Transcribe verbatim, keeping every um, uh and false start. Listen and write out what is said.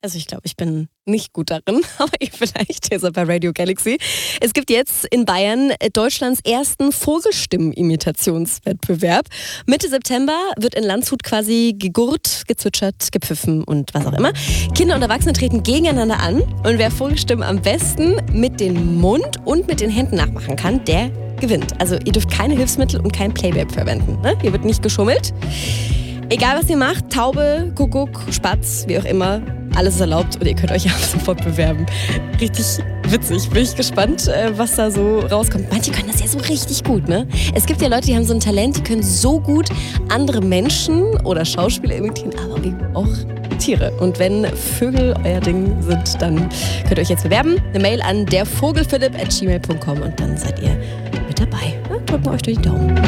Also ich glaube, ich bin nicht gut darin, aber ihr vielleicht, ihr seid bei Radio Galaxy. Es gibt jetzt in Bayern Deutschlands ersten Vogelstimmen-Imitationswettbewerb. Mitte September wird in Landshut quasi gegurrt, gezwitschert, gepfiffen und was auch immer. Kinder und Erwachsene treten gegeneinander an und wer Vogelstimmen am besten mit dem Mund und mit den Händen nachmachen kann, der gewinnt. Also ihr dürft keine Hilfsmittel und kein Playback verwenden. Ne? Hier wird nicht geschummelt. Egal was ihr macht, Taube, Kuckuck, Spatz, wie auch immer, alles ist erlaubt und ihr könnt euch ja sofort bewerben. Richtig witzig, bin ich gespannt, was da so rauskommt. Manche können das ja so richtig gut, ne? Es gibt ja Leute, die haben so ein Talent, die können so gut andere Menschen oder Schauspieler imitieren, aber eben auch Tiere. Und wenn Vögel euer Ding sind, dann könnt ihr euch jetzt bewerben. Eine Mail an dervogelphilipp at gmail punkt com und dann seid ihr mit dabei. Ja, drücken wir euch durch die Daumen.